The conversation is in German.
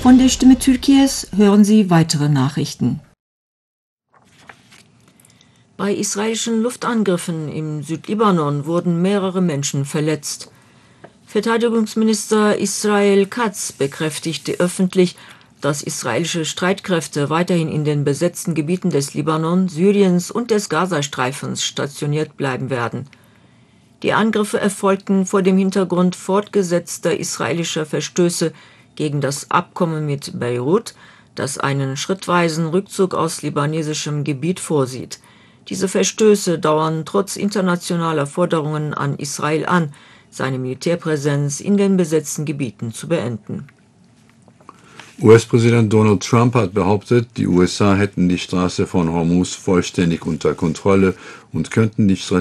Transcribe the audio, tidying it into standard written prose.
Von der Stimme Türkiye's hören Sie weitere Nachrichten. Bei israelischen Luftangriffen im Südlibanon wurden mehrere Menschen verletzt. Verteidigungsminister Israel Katz bekräftigte öffentlich, dass israelische Streitkräfte weiterhin in den besetzten Gebieten des Libanon, Syriens und des Gazastreifens stationiert bleiben werden. Die Angriffe erfolgten vor dem Hintergrund fortgesetzter israelischer Verstöße gegen das Abkommen mit Beirut, das einen schrittweisen Rückzug aus libanesischem Gebiet vorsieht. Diese Verstöße dauern trotz internationaler Forderungen an Israel an, seine Militärpräsenz in den besetzten Gebieten zu beenden. US-Präsident Donald Trump hat behauptet, die USA hätten die Straße von Hormuz vollständig unter Kontrolle und könnten die